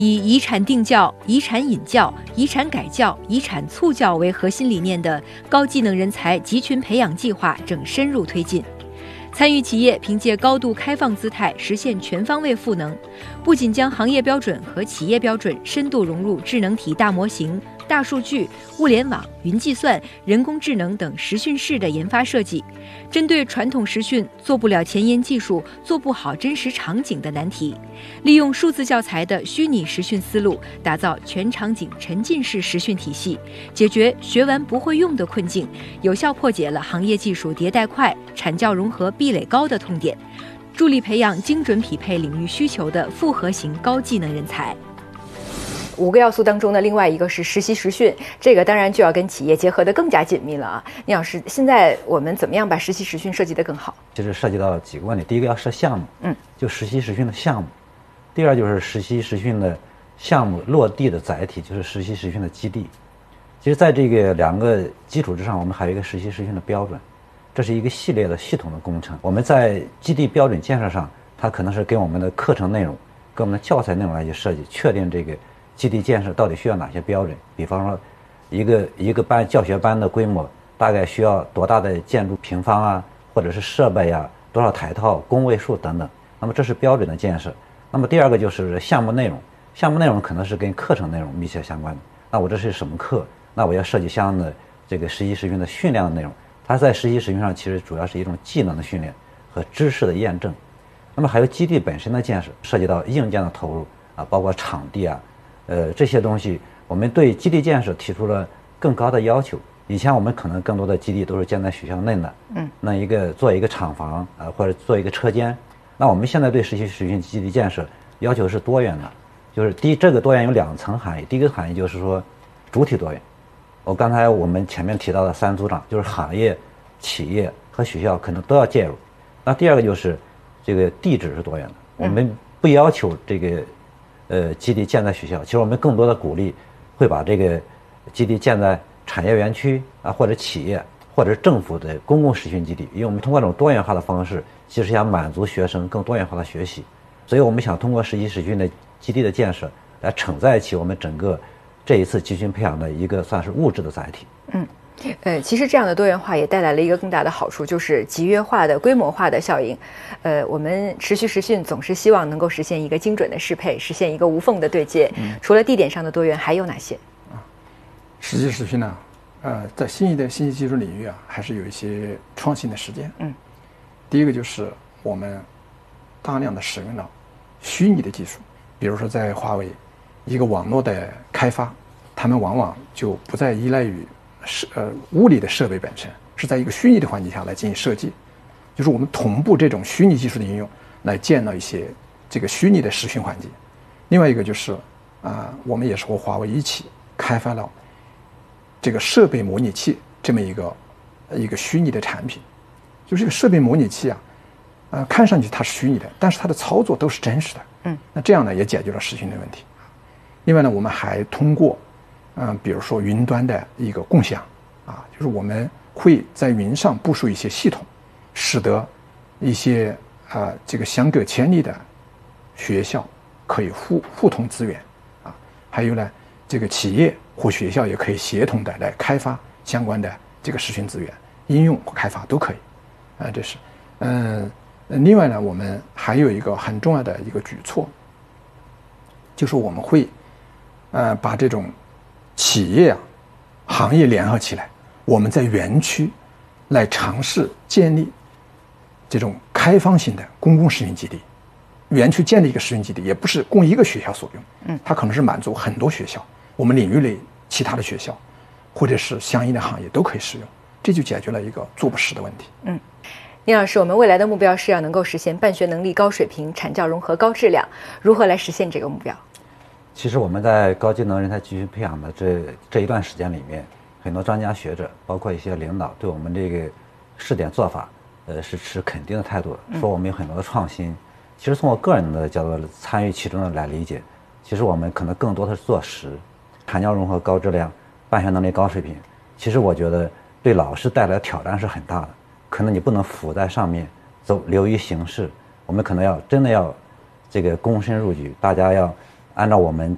以遗产定教、遗产引教、遗产改教、遗产促教为核心理念的高技能人才集群培养计划正深入推进。参与企业凭借高度开放姿态实现全方位赋能，不仅将行业标准和企业标准深度融入智能体大模型、大数据、物联网、云计算、人工智能等实训室的研发设计，针对传统实训做不了前沿技术、做不好真实场景的难题，利用数字教材的虚拟实训思路，打造全场景沉浸式实训体系，解决学完不会用的困境，有效破解了行业技术迭代快、产教融合壁垒高的痛点，助力培养精准匹配领域需求的复合型高技能人才。5个要素当中的另外一个是实习实训，这个当然就要跟企业结合得更加紧密了啊。聂老师，现在我们怎么样把实习实训设计得更好？ 其实涉及到几个问题，第一个要设项目，就实习实训的项目；第二就是实习实训的项目落地的载体，就是实习实训的基地。其实在这个2个基础之上，我们还有一个实习实训的标准，这是一个系列的系统的工程。我们在基地标准建设上，它可能是跟我们的课程内容、跟我们的教材内容来去设计，确定这个基地建设到底需要哪些标准。比方说一个班教学班的规模大概需要多大的建筑平方啊，或者是设备啊，多少台套、工位数等等，那么这是标准的建设。那么第二个就是项目内容，项目内容可能是跟课程内容密切相关的。那我这是什么课，那我要设计相应的这个实习实训的训练的内容。它在实习实训上其实主要是一种技能的训练和知识的验证。那么还有基地本身的建设，涉及到硬件的投入啊，包括场地啊，这些东西，我们对基地建设提出了更高的要求。以前我们可能更多的基地都是建在学校内的，那做一个厂房啊，或者做一个车间。那我们现在对实习实训基地建设要求是多元的，就是这个多元有2层含义。第一个含义就是说主体多元，刚才我们前面提到的3组长，就是行业、企业和学校可能都要介入。那第二个就是这个地址是多元的，我们不要求这个基地建在学校，其实我们更多的鼓励会把这个基地建在产业园区啊，或者企业或者政府的公共实训基地，因为我们通过这种多元化的方式，其实想满足学生更多元化的学习，所以我们想通过实习实训的基地的建设来承载起我们整个这一次集群培养的一个算是物质的载体。 其实这样的多元化也带来了一个更大的好处，就是集约化的规模化的效应。我们持续实训总是希望能够实现一个精准的适配，实现一个无缝的对接。除了地点上的多元，还有哪些？ 实习实训呢，在新一代信息技术领域啊，还是有一些创新的实践。第一个就是我们大量的使用了虚拟的技术，比如说在华为，一个网络的开发，他们往往就不再依赖于物理的设备本身，是在一个虚拟的环境下来进行设计，就是我们同步这种虚拟技术的应用，来建了一些这个虚拟的实训环境。另外一个就是我们也是和华为一起开发了这个设备模拟器这么一个虚拟的产品。就是这个设备模拟器啊，看上去它是虚拟的，但是它的操作都是真实的。那这样呢也解决了实训的问题。另外呢，我们还通过比如说云端的一个共享就是我们会在云上部署一些系统，使得一些这个相隔千里的学校可以互通资源还有呢，这个企业或学校也可以协同的来开发相关的这个实训资源，应用或开发都可以这是另外呢，我们还有一个很重要的一个举措，就是我们会把这种企业行业联合起来，我们在园区来尝试建立这种开放性的公共实训基地。园区建立一个实训基地，也不是供一个学校所用，它可能是满足很多学校，我们领域内其他的学校，或者是相应的行业都可以使用，这就解决了一个做不实的问题。 聂老师，我们未来的目标是要能够实现办学能力高水平、产教融合高质量，如何来实现这个目标？ 其实我们在高技能人才集群培养的这一段时间里面，很多专家学者，包括一些领导，对我们这个试点做法，是持肯定的态度的，说我们有很多的创新。其实从我个人的角度参与其中的来理解，其实我们可能更多的是做实，产教融合高质量，办学能力高水平。其实我觉得对老师带来的挑战是很大的，可能你不能浮在上面流于形式，我们可能真的要这个躬身入局，大家要按照我们